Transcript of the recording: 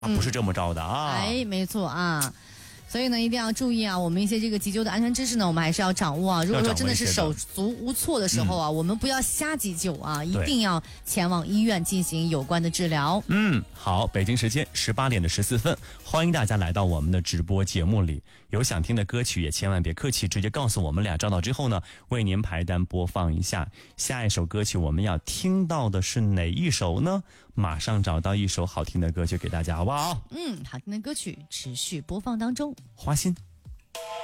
不是这么着的啊。 哎，没错啊。所以呢，一定要注意啊，我们一些这个急救的安全知识呢，我们还是要掌握啊。如果说真的是手足无措的时候啊，我们不要瞎急救啊，一定要前往医院进行有关的治疗。 好，北京时间18点14分，欢迎大家来到我们的直播节目里。有想听的歌曲也千万别客气，直接告诉我们俩，找到之后呢，为您排单播放一下。下一首歌曲我们要听到的是哪一首呢？马上找到一首好听的歌曲给大家，好不好？ 好听的歌曲持续播放当中。 花心。